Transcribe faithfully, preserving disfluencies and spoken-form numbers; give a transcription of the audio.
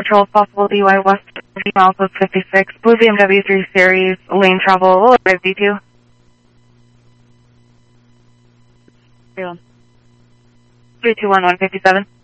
Control, possible D U I west miles of fifty-six, Blue B M W three Series, lane travel, D two. three two one one fifty-seven.